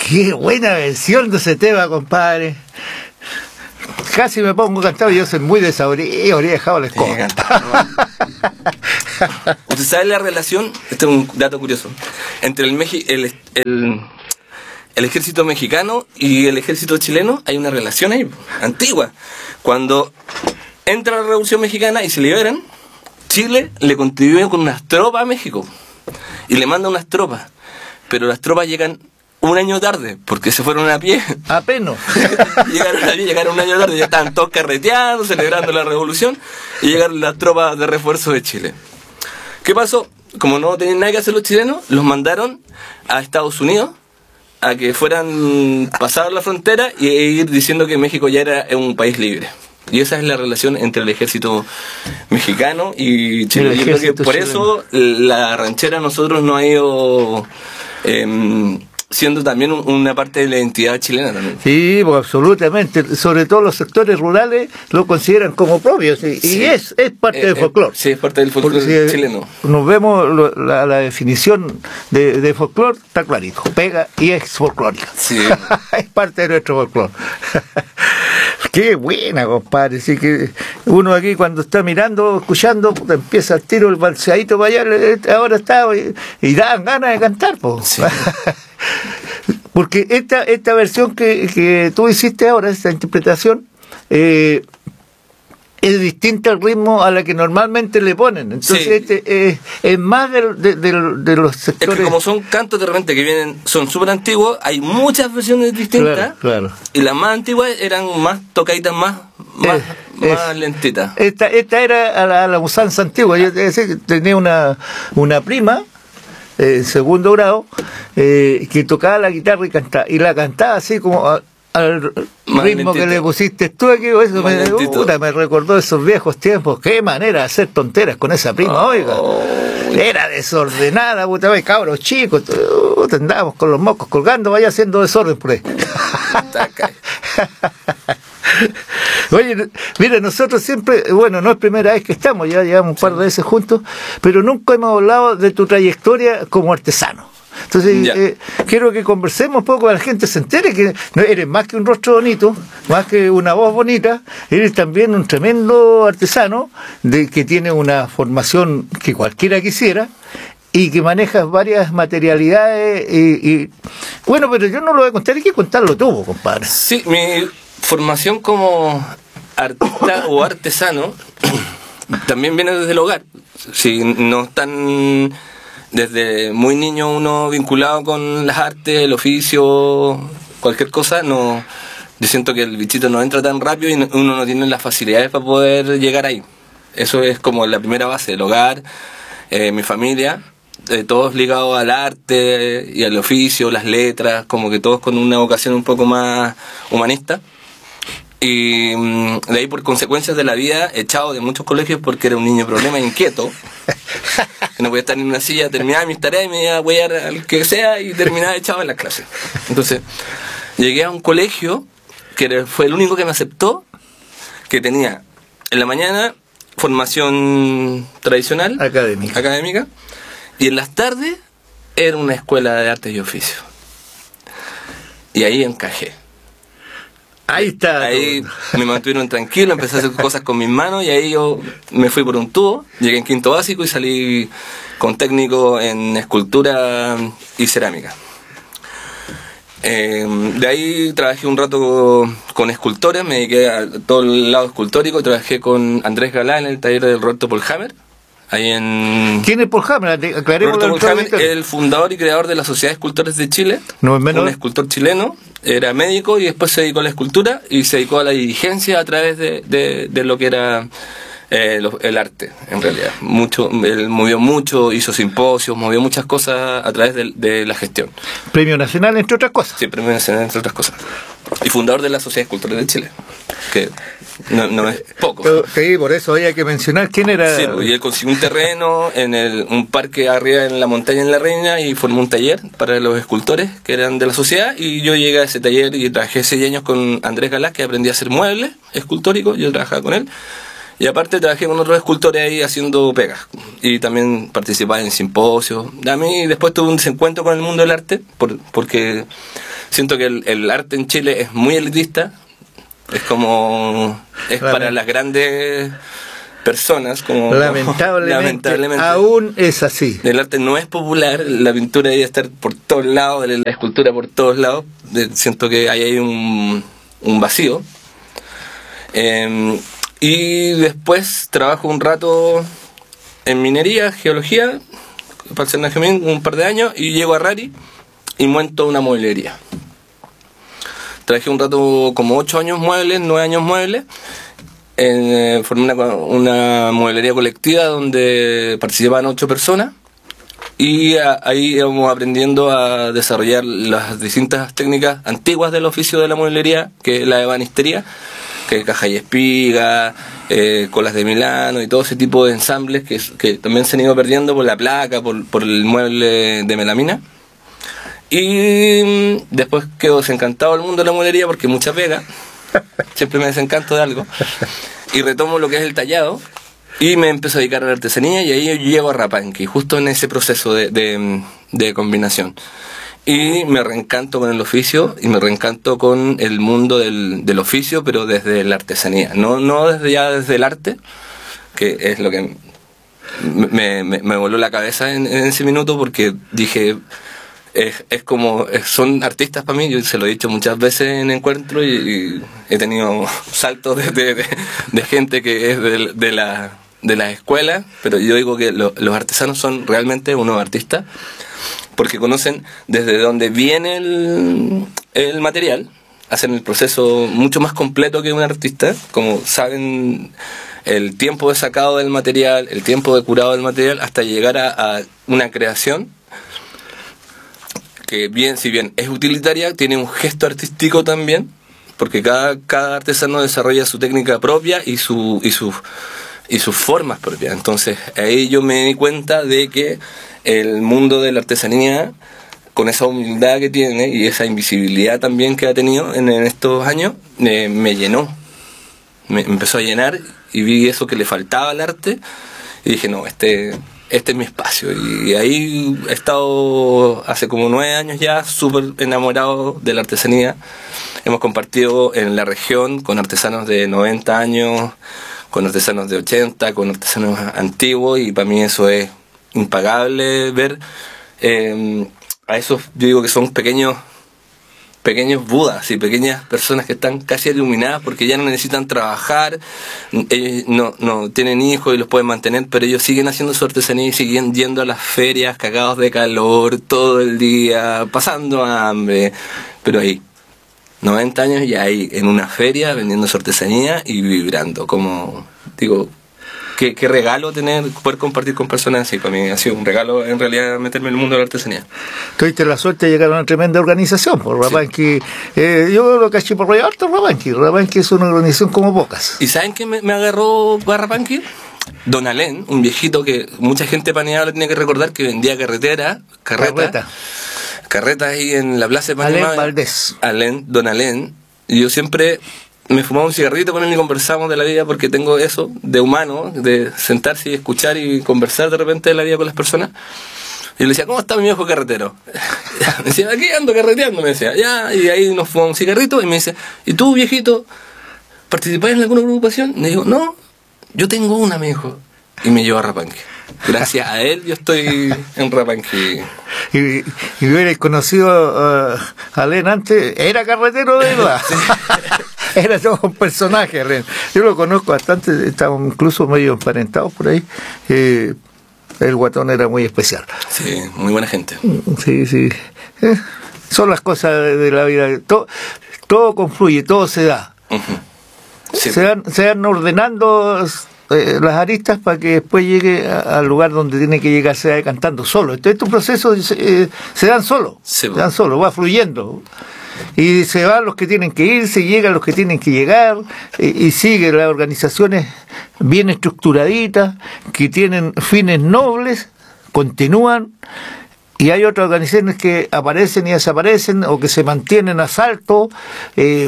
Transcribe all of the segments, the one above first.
Qué buena versión de ese tema, compadre. Casi me pongo cantado, yo soy muy desabrido, habría dejado la escoba. ¿Usted sabe la relación? Este es un dato curioso. Entre el ejército mexicano y el ejército chileno hay una relación ahí, antigua. Cuando entra la Revolución Mexicana y se liberan, Chile le contribuye con unas tropas a México y le manda unas tropas, pero las tropas llegan un año tarde, porque se fueron a pie. Apenas. Llegaron a pie, llegaron un año tarde, ya estaban todos carreteando, celebrando la revolución, y llegaron las tropas de refuerzo de Chile. ¿Qué pasó? Como no tenían nada que hacer los chilenos, los mandaron a Estados Unidos a que fueran pasar la frontera y ir diciendo que México ya era un país libre. Y esa es la relación entre el ejército mexicano y Chile. Yo creo que por eso la ranchera a nosotros nos ha ido siendo también una parte de la identidad chilena también. Sí, pues absolutamente. Sobre todo los sectores rurales lo consideran como propios. Y sí, es parte del folclore. Sí, es parte del folclore chileno. Nos vemos, la definición de folclore está clarito. Pega y es folclórica. Sí. Es parte de nuestro folclore. Qué buena, compadre. Así que uno aquí cuando está mirando, escuchando, empieza el tiro, el balseadito para allá, ahora está, y dan ganas de cantar, pues. Sí. Porque esta versión que tú hiciste ahora, esta interpretación, es distinta al ritmo a la que normalmente le ponen. Entonces sí, es más de los sectores. Es que como son cantos de repente que vienen, son súper antiguos, hay muchas versiones distintas. Claro. Y las más antiguas eran más tocaditas, más lentitas. Esta era a la usanza antigua. Yo tenía una prima en segundo grado que tocaba la guitarra y la cantaba así como al ritmo lentito que le pusiste tú aquí. Eso me recordó esos viejos tiempos. Qué manera de hacer tonteras con esa prima, oiga. Era desordenada, puta, cabros chicos, andábamos con los mocos colgando, vaya haciendo desorden por ahí. Oye, mira, nosotros siempre, bueno, no es primera vez que estamos, ya llevamos un par de veces juntos, pero nunca hemos hablado de tu trayectoria como artesano. Entonces, quiero que conversemos un poco, la gente se entere que no eres más que un rostro bonito, más que una voz bonita, eres también un tremendo artesano que tiene una formación que cualquiera quisiera y que manejas varias materialidades y bueno, pero yo no lo voy a contar, hay que contarlo tú, compadre. Sí, mi formación como artista o artesano también viene desde el hogar. Si no están desde muy niño uno vinculado con las artes, el oficio, cualquier cosa, no, yo siento que el bichito no entra tan rápido y uno no tiene las facilidades para poder llegar ahí. Eso es como la primera base, el hogar, mi familia, todos ligados al arte y al oficio, las letras, como que todos con una vocación un poco más humanista. Y de ahí, por consecuencias de la vida, echado de muchos colegios porque era un niño problema, inquieto, que no podía estar en una silla, terminaba mis tareas y me iba a huear al que sea y terminaba echado en las clases. Entonces llegué a un colegio que fue el único que me aceptó, que tenía en la mañana formación tradicional académica, y en las tardes era una escuela de artes y oficios, y ahí encajé. Ahí está. Ahí me mantuvieron tranquilo, empecé a hacer cosas con mis manos y ahí yo me fui por un tubo, llegué en quinto básico y salí con técnico en escultura y cerámica. De ahí trabajé un rato con escultores, me dediqué a todo el lado escultórico, trabajé con Andrés Galá en el taller del Roberto Polhammer. Ahí en... ¿Quién es Polhammer? Roberto Polhammer, el fundador y creador de la Sociedad de Escultores de Chile. No es menor. Un escultor chileno, era médico y después se dedicó a la escultura y se dedicó a la dirigencia a través de lo que era el arte, en realidad. Él movió mucho, hizo simposios, movió muchas cosas a través de la gestión. Premio Nacional, entre otras cosas. Sí, Premio Nacional, entre otras cosas. Y fundador de la Sociedad de Escultores de Chile, que no es poco. Sí, por eso había que mencionar quién era. Sí, y él consiguió un terreno en un parque arriba en la montaña en La Reina y formó un taller para los escultores que eran de la sociedad, y yo llegué a ese taller y trabajé 6 años con Andrés Galá, que aprendí a hacer muebles escultóricos, yo trabajaba con él, Y aparte trabajé con otros escultores ahí haciendo pegas. Y también participaba en simposios. A mí después tuve un desencuentro con el mundo del arte, porque siento que el arte en Chile es muy elitista. Es como... es para las grandes personas. Como, lamentablemente aún es así. El arte no es popular, la pintura debe estar por todos lados, la escultura por todos lados. Siento que hay un vacío. Y después trabajo un rato en minería, geología, para el Senajemín, un par de años, y llego a Rari y monto una mueblería. Trabajé un rato, como 8 años muebles, 9 años muebles. Formé una mueblería colectiva donde participaban 8 personas. Y ahí íbamos aprendiendo a desarrollar las distintas técnicas antiguas del oficio de la mueblería, que es la ebanistería, que caja y espiga, colas de Milano y todo ese tipo de ensambles que también se han ido perdiendo por la placa, por el mueble de melamina. Y después quedo desencantado del mundo de la mueblería porque mucha pega, siempre me desencanto de algo, y retomo lo que es el tallado y me empiezo a dedicar a la artesanía, y ahí yo llego a Rapanqui, justo en ese proceso de combinación. Y me reencanto con el oficio y me reencanto con el mundo del oficio, pero desde la artesanía, no desde el arte, que es lo que me voló la cabeza en ese minuto, porque dije, es como, son artistas para mí. Yo se lo he dicho muchas veces en encuentros y he tenido saltos de gente que es de la escuela, pero yo digo que los artesanos son realmente unos artistas, porque conocen desde dónde viene el material, hacen el proceso mucho más completo que un artista, como saben el tiempo de sacado del material, el tiempo de curado del material, hasta llegar a una creación que si bien es utilitaria, tiene un gesto artístico también, porque cada artesano desarrolla su técnica propia y sus formas propias. Entonces ahí yo me di cuenta de que el mundo de la artesanía, con esa humildad que tiene y esa invisibilidad también que ha tenido en estos años, me llenó, me empezó a llenar, y vi eso que le faltaba al arte y dije, no, este es mi espacio. Y ahí he estado hace como 9 años ya súper enamorado de la artesanía. Hemos compartido en la región con artesanos de 90 años, con artesanos de 80, con artesanos antiguos, y para mí eso es impagable ver a esos, yo digo que son pequeños budas y pequeñas personas que están casi iluminadas porque ya no necesitan trabajar, ellos no tienen hijos y los pueden mantener, pero ellos siguen haciendo su artesanía y siguen yendo a las ferias cagados de calor todo el día, pasando hambre, pero ahí 90 años ya ahí en una feria vendiendo su artesanía y vibrando. Como digo, qué regalo poder compartir con personas así. Para mí ha sido un regalo en realidad meterme en el mundo de la artesanía. Tuviste la suerte de llegar a una tremenda organización, por Rapanqui. Sí. Yo lo caché por harto Rapanqui. Rapanqui es una organización como pocas. ¿Y saben quién me agarró para Rapanqui? Don Alén, un viejito que mucha gente paneada lo tiene que recordar, que vendía carreta ahí en la plaza de Panamá. Alén Valdés. Don Alén. Y yo siempre me fumaba un cigarrito con él y conversábamos de la vida, porque tengo eso de humano, de sentarse y escuchar y conversar de repente de la vida con las personas. Y le decía, ¿cómo está mi viejo carretero? Me decía, aquí ando carreteando, me decía. Ya, y ahí nos fumamos un cigarrito y me dice, ¿y tú, viejito, participás en alguna agrupación? Y le digo, no, yo tengo una, me dijo. Y me llevó a Rapanqui. Gracias a él yo estoy en Rapanqui. Y hubiera conocido a Alén antes, era carretero de verdad. Sí. Era todo un personaje, Alén. Yo lo conozco bastante, estamos incluso medio emparentados por ahí. El guatón era muy especial. Sí, muy buena gente. Sí. Son las cosas de la vida. Todo confluye, todo se da. Uh-huh. Sí. Se van ordenando las aristas para que después llegue al lugar donde tiene que llegar, se va cantando solo. Entonces estos procesos se dan solo, va fluyendo. Y se van los que tienen que irse, llegan los que tienen que llegar, y sigue las organizaciones bien estructuraditas, que tienen fines nobles, continúan, y hay otras organizaciones que aparecen y desaparecen, o que se mantienen a salto,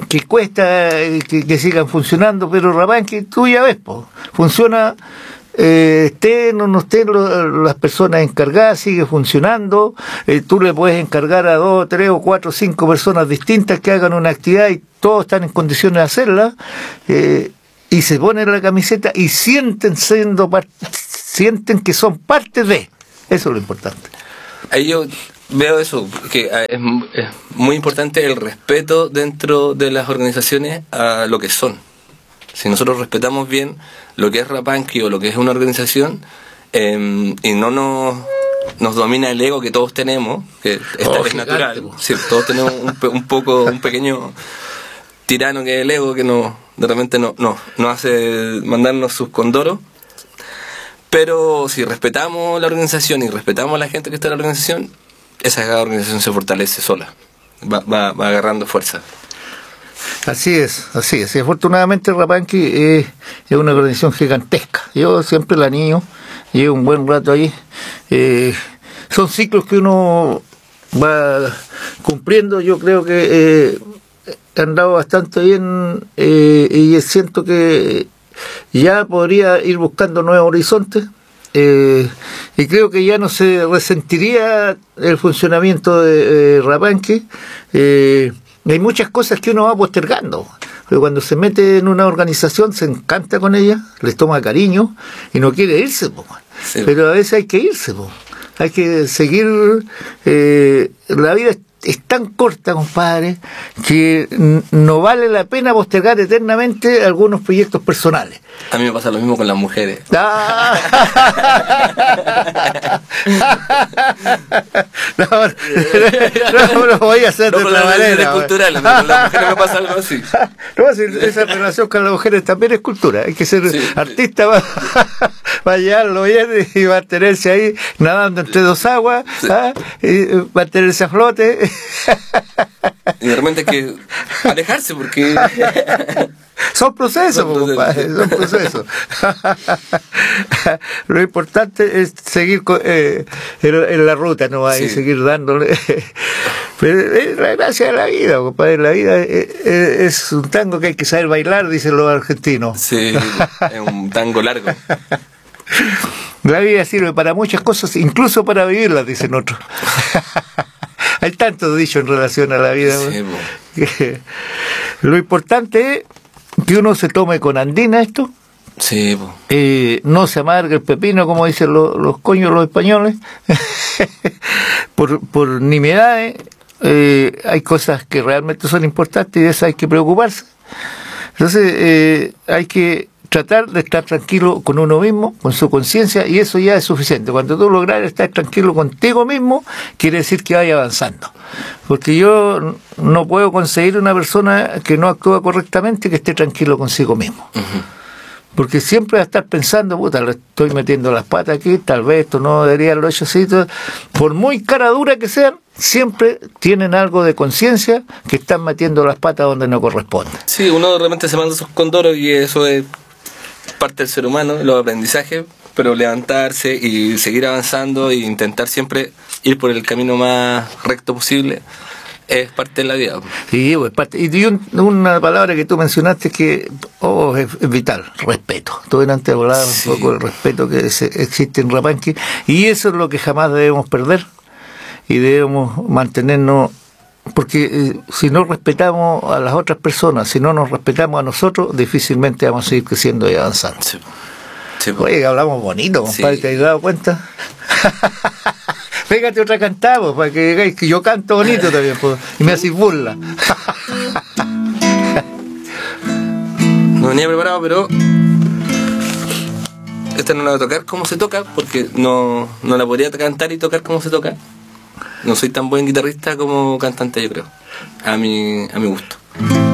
cuesta que sigan funcionando, pero Rapanqui, tú ya ves, funciona, estén o no estén las personas encargadas, sigue funcionando. Tú le puedes encargar a 2, 3 o 4 o 5 personas distintas que hagan una actividad y todos están en condiciones de hacerla, y se ponen la camiseta y sienten que son parte de. Eso es lo importante. Ahí yo veo eso, que es muy importante el respeto dentro de las organizaciones a lo que son. Si nosotros respetamos bien lo que es Rapanqui o lo que es una organización, y no nos domina el ego que todos tenemos, que es natural, sí, todos tenemos un pequeño tirano que es el ego, que de repente nos hace mandarnos sus condoros. Pero si respetamos la organización y respetamos a la gente que está en la organización, esa organización se fortalece sola, va agarrando fuerza. Así es. Y afortunadamente Rapanqui es una organización gigantesca. Yo siempre la niño, llevo un buen rato ahí. Son ciclos que uno va cumpliendo. Yo creo que he andado bastante bien, y siento que ya podría ir buscando nuevos horizontes, y creo que ya no se resentiría el funcionamiento de Rapanqui. Hay muchas cosas que uno va postergando, pero cuando se mete en una organización se encanta con ella, les toma cariño y no quiere irse, sí. Pero a veces hay que irse, hay que seguir. La vida es tan corta, compadre, que no vale la pena postergar eternamente algunos proyectos personales. A mí me pasa lo mismo con las mujeres. No lo voy a hacer de otra manera. Cultural, con las mujeres me pasa algo así. No, esa relación con las mujeres también es cultura. Hay que ser artista para llevarlo bien y mantenerse ahí nadando entre dos aguas, y mantenerse a flote. Y de repente hay que alejarse porque son procesos, compadre, son procesos. Lo importante es seguir en la ruta, ¿no? Ahí seguir dándole. Pero es la gracia de la vida, compadre. La vida es un tango que hay que saber bailar, dicen los argentinos. Sí, es un tango largo. La vida sirve para muchas cosas, incluso para vivirlas, dicen otros. Hay tantos dichos en relación a la vida. Sí, lo importante es que uno se tome con andina esto. Sí, no se amargue el pepino, como dicen los coños los españoles, por nimiedades. Hay cosas que realmente son importantes y de esas hay que preocuparse. Entonces hay que tratar de estar tranquilo con uno mismo, con su conciencia, y eso ya es suficiente. Cuando tú logras estar tranquilo contigo mismo, quiere decir que vaya avanzando. Porque yo no puedo conseguir una persona que no actúa correctamente que esté tranquilo consigo mismo. Uh-huh. Porque siempre va a estar pensando, le estoy metiendo las patas aquí, tal vez esto no debería haberlo hecho así. Por muy cara dura que sean, siempre tienen algo de conciencia que están metiendo las patas donde no corresponde. Sí, uno realmente se manda sus condoros y eso es parte del ser humano, los aprendizajes, pero levantarse y seguir avanzando e intentar siempre ir por el camino más recto posible es parte de la vida. Sí, es parte. Y una palabra que tú mencionaste que es vital, respeto. Tú delante de hablar un poco del respeto que existe en Rapanqui, y eso es lo que jamás debemos perder y debemos mantenernos. Porque si no respetamos a las otras personas, si no nos respetamos a nosotros, difícilmente vamos a seguir creciendo y avanzando. Sí. Sí, oye, hablamos bonito, compadre, sí. ¿Te has dado cuenta? Pégate otra cantada, para que digáis que yo canto bonito también, y me hacéis burla. No venía preparado, pero esta no la voy a tocar como se toca, porque no la podría cantar y tocar como se toca. No soy tan buen guitarrista como cantante, yo creo, a mi gusto.